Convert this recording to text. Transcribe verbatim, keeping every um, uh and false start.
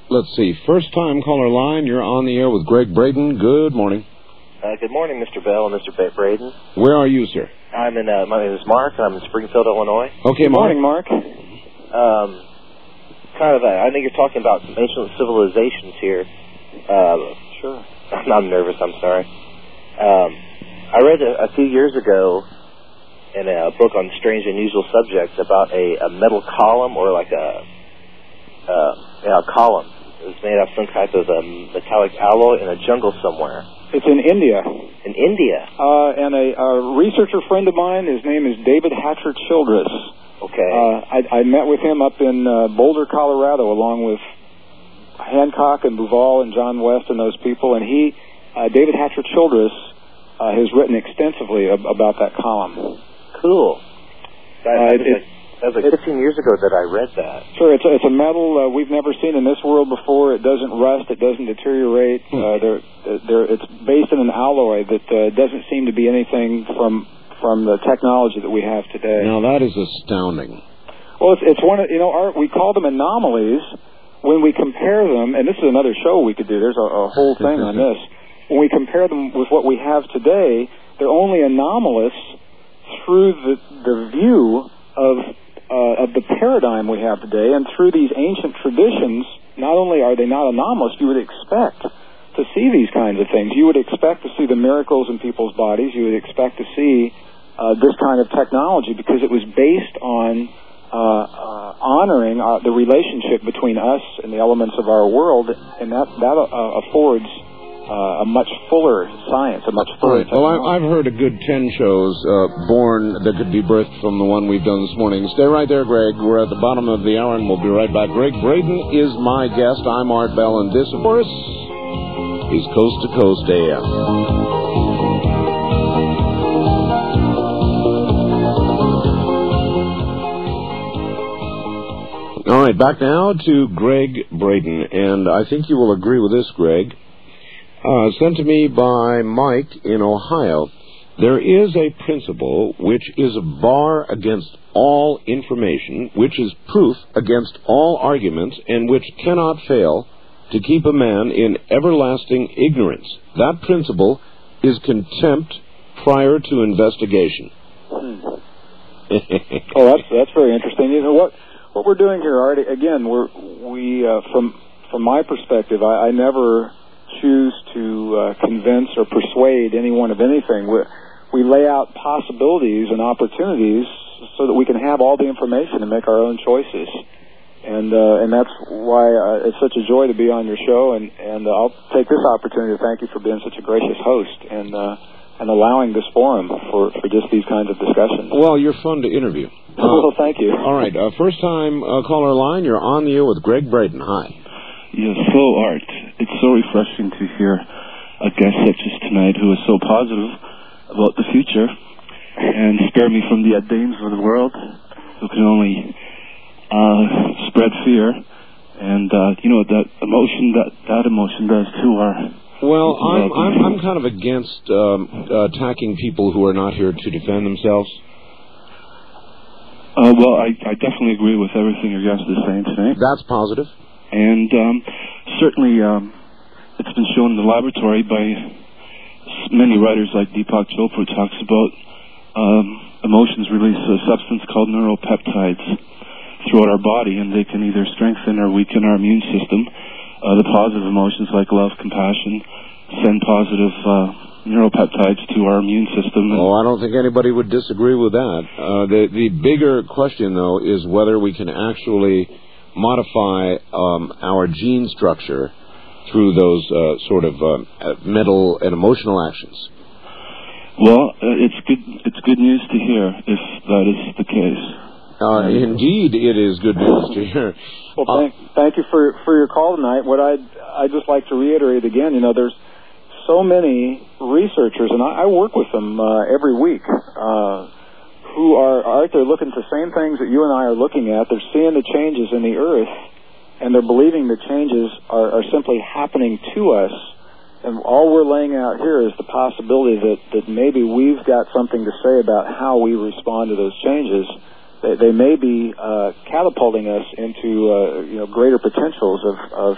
let's see. First time caller line. You're on the air with Greg Braden. Good morning. Uh, good morning, Mister Bell and Mister Ba- Braden. Where are you, sir? I'm in, uh, my name is Mark. I'm in Springfield, Illinois. Okay, Good Mark. morning, Mark. Um, kind of, uh, I think you're talking about some ancient civilizations here. Uh, Sure. I'm nervous, I'm sorry. Um, I read a, a few years ago in a book on strange and unusual subjects about a, a metal column, or like a, uh, yeah, a column. It was made out of some type of um, metallic alloy in a jungle somewhere. It's in India. In India? Uh, and a, a researcher friend of mine, his name is David Hatcher Childress. Okay. Uh, I, I met with him up in uh, Boulder, Colorado, along with Hancock and Buval and John West and those people. And he, uh, David Hatcher Childress, uh, has written extensively ab- about that column. Cool. That, Uh, that, it- was like, that was like fifteen years ago that I read that. Sure, it's a, it's a metal uh, we've never seen in this world before. It doesn't rust. It doesn't deteriorate. Hmm. Uh, they're, they're, it's based in an alloy that uh, doesn't seem to be anything from from the technology that we have today. Now, that is astounding. Well, it's, it's one of, you know, our, we call them anomalies when we compare them, and this is another show we could do. There's a, a whole thing on this. When we compare them with what we have today, they're only anomalous through the, the view of uh, of the paradigm we have today, and through these ancient traditions. Not only are they not anomalous, you would expect to see these kinds of things. You would expect to see the miracles in people's bodies. You would expect to see uh, this kind of technology, because it was based on uh, uh, honoring uh, the relationship between us and the elements of our world, and that that uh, affords Uh, a much fuller science, a much fuller Right. Well, I, technology. I've heard a good ten shows uh, born that could be birthed from the one we've done this morning. Stay right there, Greg. We're at the bottom of the hour, and we'll be right back. Greg Braden is my guest. I'm Art Bell, and this, of course, is Coast to Coast A M. All right, back now to Greg Braden, and I think you will agree with this, Greg. Uh, sent to me by Mike in Ohio. There is a principle which is a bar against all information, which is proof against all arguments, and which cannot fail to keep a man in everlasting ignorance. That principle is contempt prior to investigation. Hmm. Oh, that's that's very interesting. You know what what we're doing here, Art? Again, we're we uh, from from my perspective, I, I never choose to uh, convince or persuade anyone of anything. We, we lay out possibilities and opportunities so that we can have all the information and make our own choices. And uh, and that's why uh, it's such a joy to be on your show. And, and uh, I'll take this opportunity to thank you for being such a gracious host and uh, and allowing this forum for, for just these kinds of discussions. Well, you're fun to interview. Uh, well, thank you. All right, uh, first time uh, caller line, you're on the air with Greg Braden. Hi. Yes, so Art, it's so refreshing to hear a guest such as tonight who is so positive about the future and spare me from the Danes of the world who can only uh, spread fear and, uh, you know, that emotion that that emotion does to our... Well, I'm, I'm, I'm kind of against um, attacking people who are not here to defend themselves. Uh, well, I, I definitely agree with everything your guest is saying tonight. That's positive. And um, certainly um, it's been shown in the laboratory by many writers like Deepak Chopra, who talks about um, emotions release a substance called neuropeptides throughout our body, and they can either strengthen or weaken our immune system. Uh, the positive emotions like love, compassion, send positive uh, neuropeptides to our immune system. Oh, I don't think anybody would disagree with that. Uh, the, the bigger question, though, is whether we can actually modify um, our gene structure through those uh, sort of uh, mental and emotional actions. Well, uh, it's good. It's good news to hear if that is the case. Uh, indeed, it is good news to hear. Well, thank, thank you for for your call tonight. What I'd I'd just like to reiterate again, you know, there's so many researchers, and I, I work with them uh, every week. Uh, who are, are out there looking at the same things that you and I are looking at. They're seeing the changes in the earth, and they're believing the changes are, are simply happening to us. And all we're laying out here is the possibility that, that maybe we've got something to say about how we respond to those changes. They, they may be uh, catapulting us into uh, you know greater potentials of, of